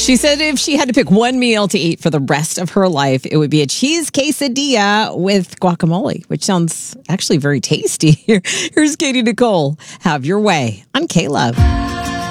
She said if she had to pick one meal to eat for the rest of her life, it would be a cheese quesadilla with guacamole, which sounds actually very tasty. Here's Katie Nicole. Have your way on K-Love.